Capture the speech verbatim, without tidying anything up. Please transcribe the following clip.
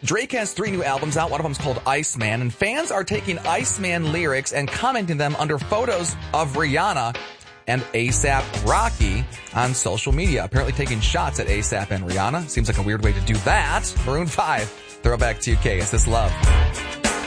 Drake has three new albums out. One of them is called Iceman, and fans are taking Iceman lyrics and commenting them under photos of Rihanna and ASAP Rocky on social media. Apparently taking shots at ASAP and Rihanna. Seems like a weird way to do that. Maroon five, Throwback two K. Is This Love?